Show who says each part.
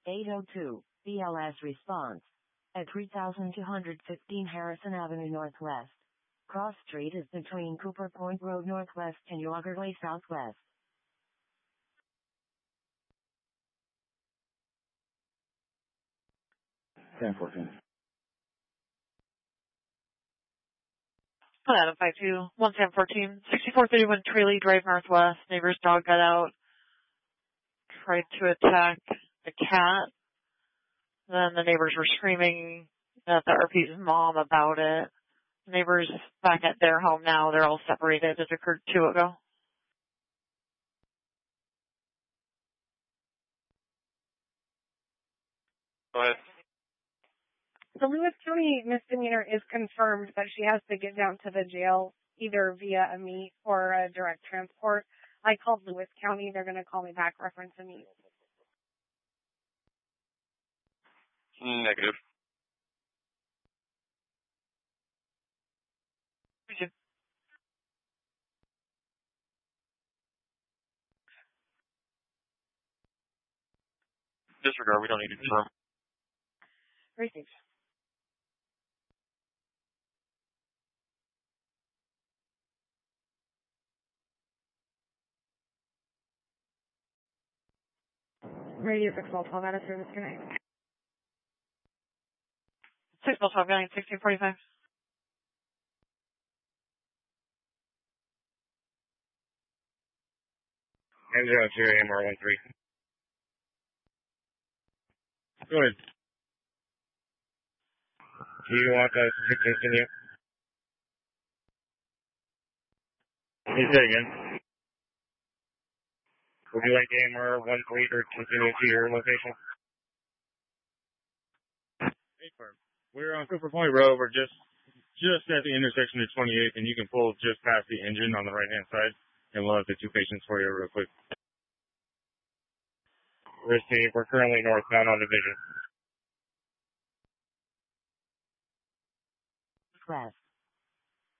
Speaker 1: 802, BLS response. At 3215 Harrison Avenue Northwest. Cross Street is between Cooper Point Road Northwest and Yaugerley Southwest.
Speaker 2: Ten 14.
Speaker 3: Adam 52, 1714, 6431 Tralee Drive Northwest. Neighbor's dog got out, tried to attack the cat. Then the neighbors were screaming at the RP's mom about it. Neighbors back at their home now. They're all separated. It occurred 2 ago.
Speaker 4: Go ahead.
Speaker 5: The Lewis County misdemeanor is confirmed, but she has to get down to the jail either via a meet or a direct transport. I called Lewis County. They're going to call me back referencing me.
Speaker 4: Negative. Disregard. We don't need to confirm.
Speaker 5: Received. Radio 612 out of service connect.
Speaker 3: 612 going 1645.
Speaker 4: M02 AMR13. Go ahead. Do you want us to continue? Say that again. Would you like AMR13 or continue to your location? We're on Cooper Point Road. We're just at the intersection of 28th, and you can pull just past the engine on the right-hand side, and we'll have the 2 patients for you real quick. Receive. We're currently northbound on Division.
Speaker 1: West.